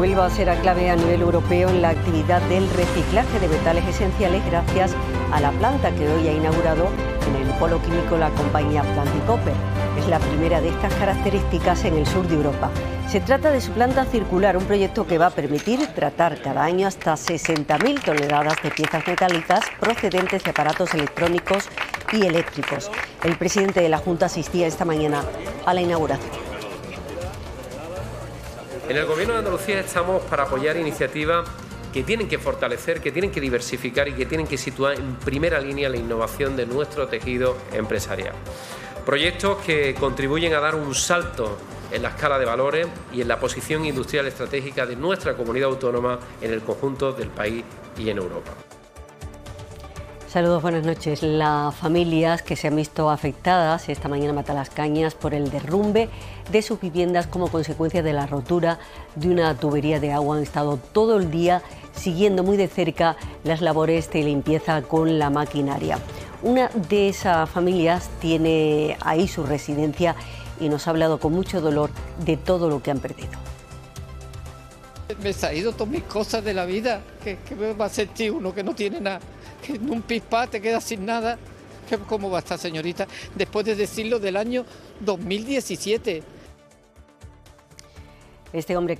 Huelva será clave a nivel europeo en la actividad del reciclaje de metales esenciales gracias a la planta que hoy ha inaugurado en el polo químico la compañía Planticopper. Es la primera de estas características en el sur de Europa. Se trata de su planta circular, un proyecto que va a permitir tratar cada año hasta 60.000 toneladas de piezas metálicas procedentes de aparatos electrónicos y eléctricos. El presidente de la Junta asistía esta mañana a la inauguración. En el Gobierno de Andalucía estamos para apoyar iniciativas que tienen que fortalecer, que tienen que diversificar y que tienen que situar en primera línea la innovación de nuestro tejido empresarial. Proyectos que contribuyen a dar un salto en la escala de valores y en la posición industrial estratégica de nuestra comunidad autónoma en el conjunto del país y en Europa. Saludos, buenas noches. Las familias que se han visto afectadas esta mañana en Matalascañas por el derrumbe de sus viviendas como consecuencia de la rotura de una tubería de agua han estado todo el día siguiendo muy de cerca las labores de limpieza con la maquinaria. Una de esas familias tiene ahí su residencia y nos ha hablado con mucho dolor de todo lo que han perdido. Me he ido todas mis cosas de la vida, que va a sentir uno que no tiene nada, que en un pispá te quedas sin nada. ¿Cómo va esta señorita? Después de decirlo del año 2017. Este hombre que